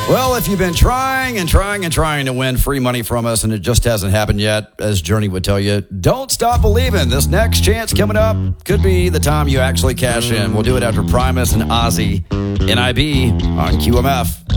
Well, if you've been trying to win free money from us and it just hasn't happened yet, as Journey would tell you, don't stop believing. This next chance coming up could be the time you actually cash in. We'll do it after Primus and Ozzy, NIB on QMF.